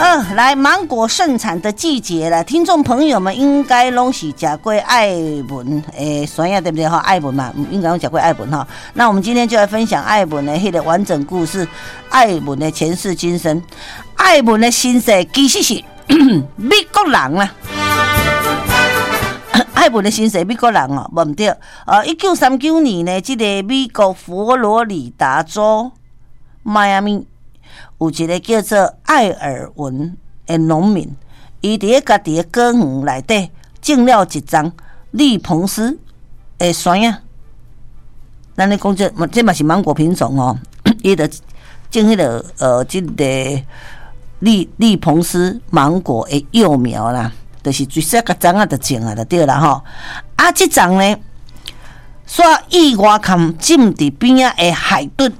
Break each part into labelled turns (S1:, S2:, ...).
S1: 来芒果盛产的季节了，听众朋友们应该拢是吃过爱文酸呀，对不对哈？爱文嘛，应该拢吃过爱文哈。那我们今天就来分享爱文的迄个完整故事，爱文的前世今生，爱文的身世其实是美国人啦。爱文的身世美国人哦，无唔对。1939年呢，这个美国佛罗里达州迈阿密有一个叫做艾尔文的农民，伊伫家己的果园内底种了一丛利蓬斯的酸啊。咱咧讲这嘛是芒果品种哦，伊就种迄个这个利蓬斯芒果的幼苗啦。就是最小个丛啊，就种啊，就对啦吼。啊，这丛呢，煞意外看浸伫边仔的海豚，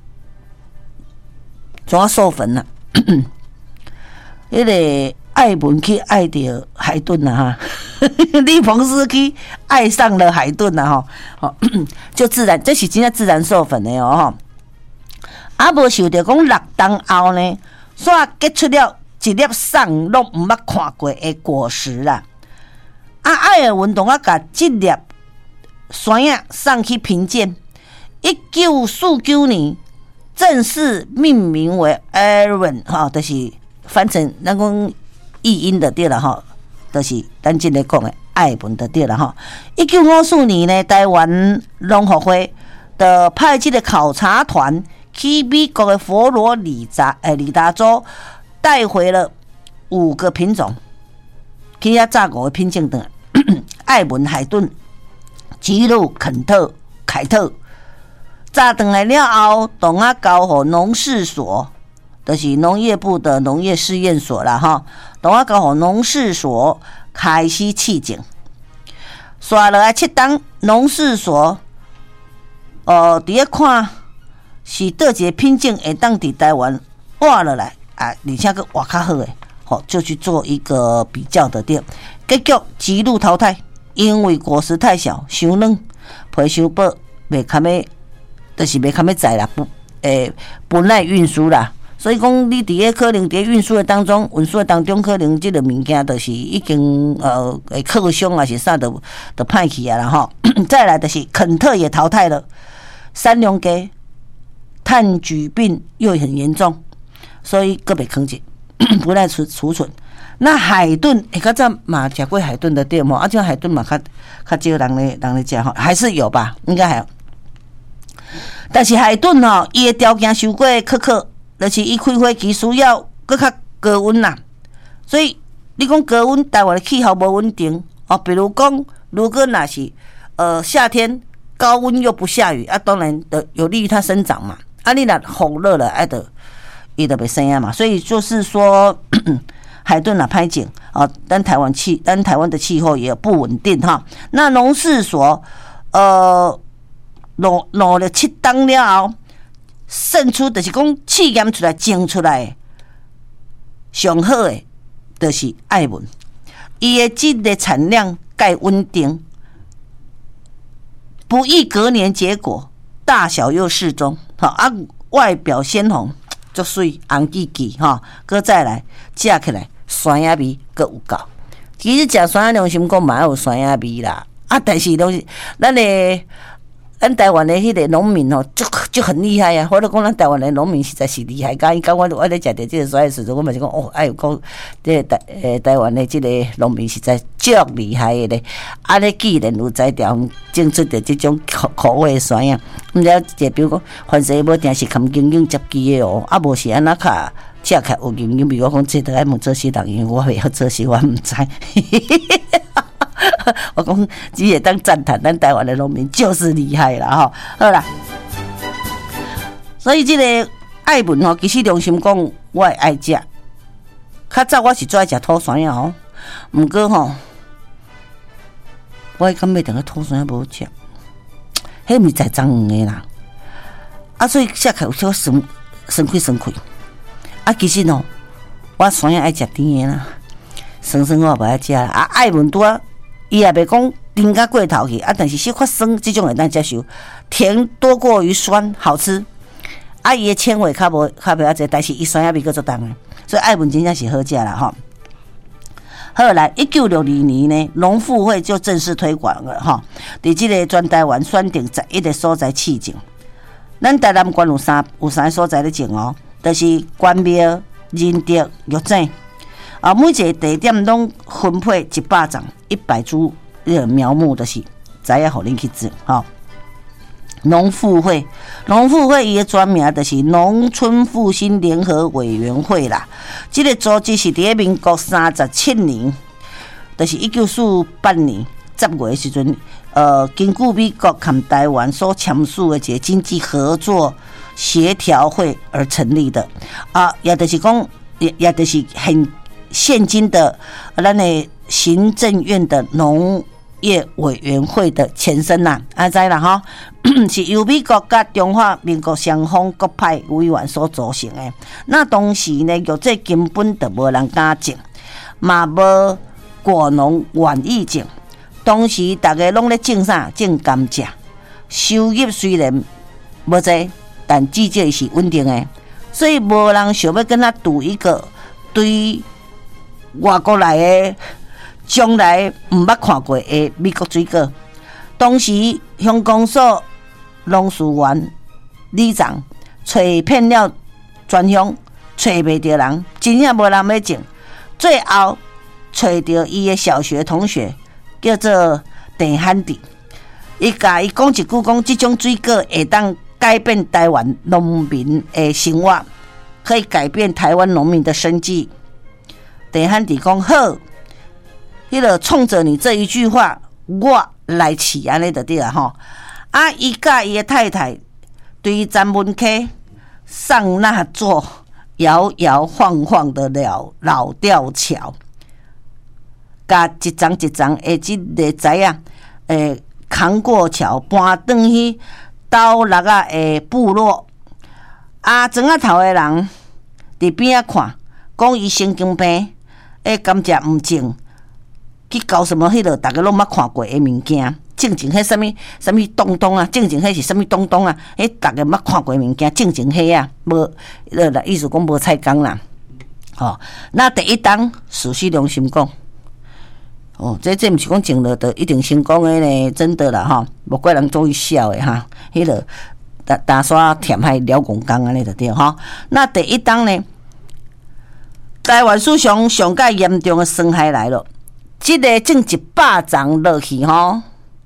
S1: 怎啊授粉啦？迄个爱文去爱着海豚啦哈，利蓬斯去爱上了海豚啦吼，就自然，这是真正自然授粉的哦吼。啊，无想着讲6冬后呢，煞结出了一粒送拢毋捌看过的果实啦！艾尔文同我甲这粒酸啊送去评鉴，1949年正式命名为 Aaron 哈，就是翻成咱讲译音的对了哈，就是咱今日讲的艾文的对了哈。1954年呢，台湾农学会的派这个考察团去美国的佛罗里达州。带回了5个品种，去遐炸5个品种的艾文、海顿、吉鲁、肯特、凯特，炸回来了后，同啊交予农事所，就是农业部的农业试验所啦哈，同啊交予农事所开始试种，刷落来7冬，农事所伫咧看是倒一个品种会当伫台湾活落来。啊，而且个活较好诶，就去做一个比较的对。结局吉路淘汰，因为果实太小、伤软、皮伤薄，袂堪要，就是袂堪要载啦，不耐运输啦。所以讲，你伫个可能伫运输的当中，可能即个物件就是已经会克伤啊，是啥都歹去啊啦吼。再来就是肯特也淘汰了，三龙鸡炭疽病又很严重。所以个袂囥起，不耐储存。那海豚，较早嘛食过海豚的对吗？这海豚嘛较少人咧食吼，还是有吧？应该还有。但是海豚吼，伊的条件伤过苛刻，就是伊开花期需要搁较高温啦。所以你讲高温，台湾的气候无稳定哦。比如讲，如果那是夏天高温又不下雨啊，当然的有利于它生长嘛。啊，你若风热了，爱的。伊就袂生啊嘛，所以就是说，海豚啊歹种啊，但台湾的气候也不稳定哈。那农事所弄了7冬了后，胜出就是讲试验出来种出来上好的，就是艾文，伊的这个产量介稳定，不易隔年结果，大小又适中，好啊，外表鲜红。足水红记记哈，搁再来食起来酸呀味搁有够。其实食酸呀良心讲嘛有酸呀味啦，啊，但是拢是咱台湾的迄个农民吼，就很厉害啊！或者讲咱台湾的农民实在是厉害，刚我咧食着这个酸的时阵，我嘛是讲哦，哎呦讲这台湾的这个农民实在足厉害的咧。啊，咧既然有才调种出着这种口味的酸啊，毋了就比如讲，凡是无定是含经营接机的哦，啊无是安那卡食起来有经营，比如讲这都爱问做事人，因为我袂晓做事，我毋知。我讲只会当赞叹，咱台湾的农民就是厉害啦吼。好啦，所以这个艾文吼，其实良心讲，我会爱食。较早我是最爱食土酸呀吼，毋过吼，我感觉等个土酸无好食，迄毋是在脏黄的啦。啊，所以食起来有少酸开。啊，其实吼，我酸呀爱食甜的啦，酸我也无爱食啦。啊，艾文拄啊。伊也袂讲甜甲过头去啊，但是小可酸这种会当接受，甜多过于酸，好吃。啊，伊的纤维较袂啊济，但是伊酸也味够足重的。 所以爱文真正是好食啦哈。后来1962年呢，农妇会就正式推广了哈，伫这个全台湾选定11个所在试种。咱台南县有三个所在咧种哦，就是关庙、仁德、玉井。每一个地点拢分配100丛100株苗木，就是知影互恁去种哈。农妇会伊的全名就是农村复兴联合委员会啦。这个组织是伫民国37年，就是1948年10月的时阵，根据美国和台湾所签署的一个经济合作协调会而成立的也就是讲，也就是现今的咱的行政院的农业委员会的前身啦，知啦哈，是由美国甲中华民国双方各派委员所组成的。那当时呢，玉这根本就无人敢种，嘛无果农愿意种。当时大家拢咧种啥？种甘蔗，收入虽然无济，但至少是稳定的，所以无人想要跟他赌一个对外国来的。将来毋捌看过的美国水果，当时乡公所农事员里长找遍了全乡，找袂到人，真正无人要种。最后找到伊的小学同学，叫做郑汉迪，伊甲伊讲一句，讲这种水果会当改变台湾农民的生活，可以改变台湾农民的生计。郑汉迪讲好。迄个冲着你这一句话，我来起安尼就对了吼。伊甲伊的太太对詹文溪上那座摇摇晃晃的老吊桥，甲一丛一丛的这个材扛过桥，搬转去斗六的部落。庄仔头的人伫边仔看，讲伊神经病，甘蔗毋种。去搞什么？迄个大家拢捌看过的物件，种迄什么东东啊，种迄是什么东东啊？大家捌看过的物件，种迄啊，无意思讲无菜工啦。那第一档，事实良心讲，这毋是讲种了就一定成功的呢，真的啦哈，无怪人做伊笑的哈。迄个打刷填海了公工安尼就对哈。那第一档呢，台湾史上上介严重的伤害来了。这个种100丛落去吼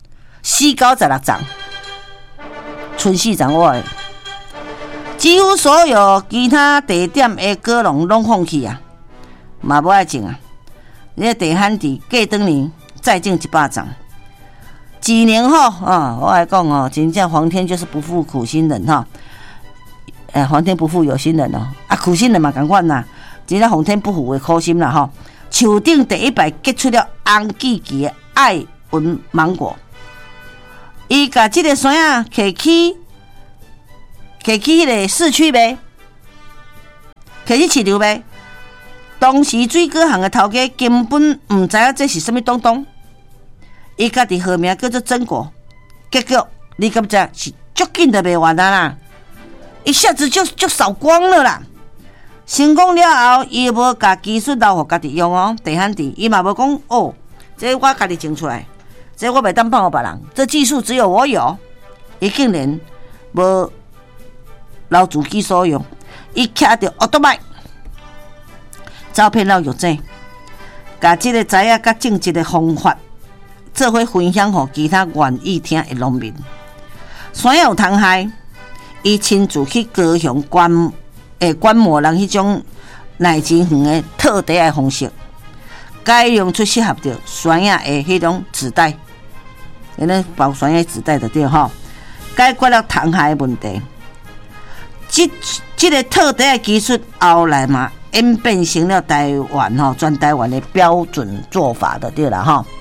S1: ，496丛，剩4丛我的。几乎所有其他地点的果农拢放弃啊，嘛无爱种啊。那地汉地过当年再种100丛，几年后我来讲真正皇天就是不负苦心人哈。皇天不负有心人苦心人嘛同款啦，真正皇天不负的苦心啦哈。树顶第一排结出了红记记的爱文芒果，伊甲这个山啊摕去迄个市区卖，摕去市场卖。当时水果行的头家根本毋知影这是什么东东，伊家己号名叫做真果，结果你敢知是足紧就卖完啦，一下子就扫光了啦。成功了后，伊无甲技术留互家己用地汉地，伊嘛无讲这我家己种出来，这我袂当放互别人，这技术只有我有。伊竟然无留自己所用，伊徛着奥特曼，走遍了玉井，甲这个材甲种植的方法，做伙分享互其他愿意听的农民。山有通害，伊亲自去高雄观摩人迄种耐真远的套地的方式，改良出适合着山野的迄种纸袋，那包山野纸袋就对吼，解决了虫害的问题。这个套地的技术后来嘛，演变成了台湾全台湾的标准做法就对啦吼。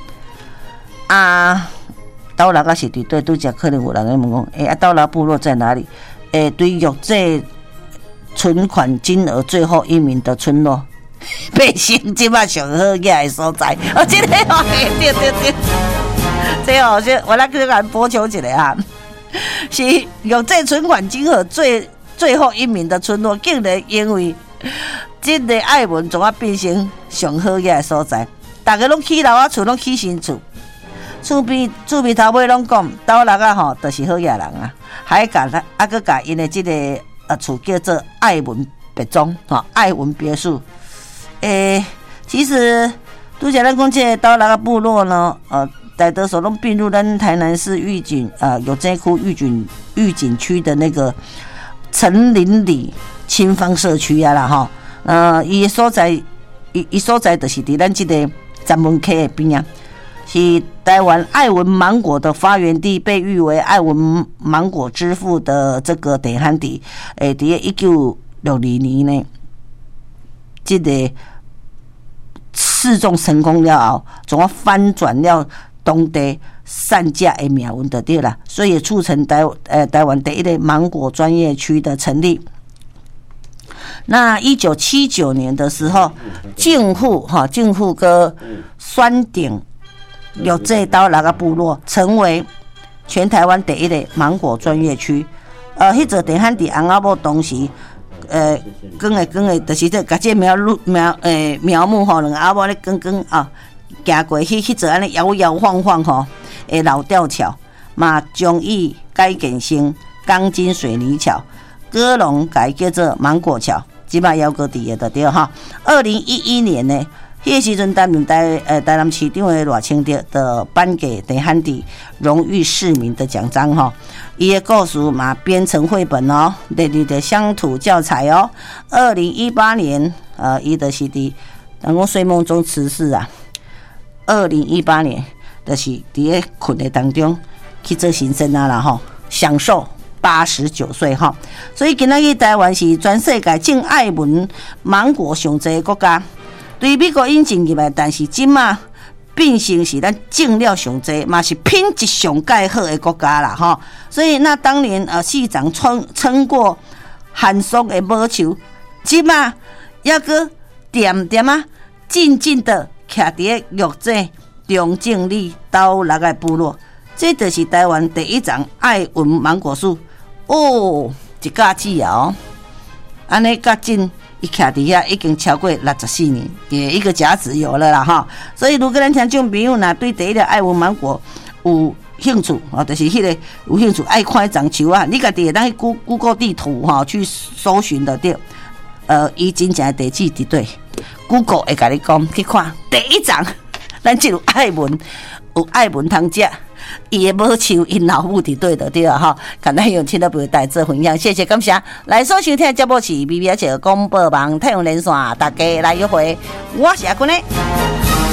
S1: 斗六是对拄则可能有人在问讲，斗六部落在哪里？对玉井存款金额最后1名的村落，百姓即摆上好野的所在。这个对，这我来给咱补充一下是玉井存款金额最后1名的村落，竟然因为这个爱文总啊变成上好嘅所在，大家拢起楼啊厝，拢起新厝。厝边头尾拢讲，斗六啊吼，就是好野人啊，还甲佮甲因的这个厝叫做爱文别庄吼，爱文别墅。其实拄则咱讲这个斗六啊部落呢，大多数拢并入咱台南市玉井有这区玉井区的那个陈林里清芳社区啊啦吼，伊所在就是伫咱这个展门溪的边啊。是台湾爱文芒果的发源地，被誉为爱文芒果之父的这个地汉地，在1962年呢，这个世宗成功了后，总要翻转了当地善价的命运就对了，所以也促成台湾第一个芒果专业区的成立。那1979年的时候，政府跟酸顶有这斗六个部落成为全台湾第一个芒果专业区。迄阵地汉伫翁仔某当时，耕的，就是这甲这苗木吼，两个阿某咧耕啊，行过去迄阵安尼摇摇晃晃吼，老吊桥嘛，将伊改建成钢筋水泥桥，各龙改叫做芒果桥，即摆犹搁伫个就对哈。2011年呢。迄个时阵担任台南市长的赖清德的颁给地汉地荣誉市民的奖章吼，伊的故事嘛编成绘本哦，列入的乡土教材哦。2018年伊就是伫人讲睡梦中辞世啊。2018年就是伫个困的当中去做新生啊啦吼，享受89岁哈。所以今仔日台湾是全世界种爱文芒果上济的国家。对美国引进入来，但是即马变成是咱种了上济，嘛是品质上介好的国家啦吼。所以那当年市长撑过寒霜的毛球，即马抑个点啊静静的徛伫个玉井中正里斗六个部落，这就是台湾第一丛爱文芒果树哦，一架子啊哦，安尼较近。伊徛伫遐已经超过64年，也一个甲子有了啦哈。所以如果咱听众朋友若对第一个爱文芒果有兴趣就是迄个有兴趣爱看丛树啊，你家己会当去 Google 地图去搜寻的对。伊真正的地址伫对 ，Google 会甲你讲去看第一丛，咱即有爱文通食。伊的母亲因老母伫对的对啊哈，看咱用听到朋友带做分享，谢谢感谢。来所收听的节目是 BBS 广播网太阳连线，大家来约会，我是阿君的。